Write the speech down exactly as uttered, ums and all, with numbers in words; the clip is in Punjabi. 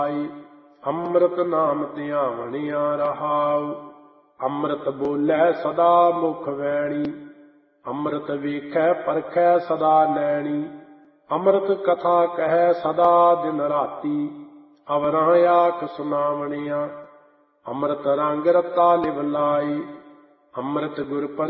ਅੰਮ੍ਰਿਤ ਨਾਮ ਧਿਆਵਣਿਆ ਰਹਾਉ। ਅੰਮ੍ਰਿਤ ਬੋਲੇ ਸਦਾ ਮੁਖ ਵੈਣੀ, ਅੰਮ੍ਰਿਤ ਵੇਖੈ ਪਰਖੈ ਸਦਾ ਨੈਣੀ। ਅੰਮ੍ਰਿਤ ਕਥਾ ਕਹਿ ਸਦਾ ਦਿਨ ਰਾਤੀ, ਅਵਰਾਂ ਆਖ ਸੁਣਾਵਣਿਆ। ਅੰਮ੍ਰਿਤ ਰੰਗ ਰਤਾ ਲਿਵ ਲਾਈ, ਅੰਮ੍ਰਿਤ ਗੁਰ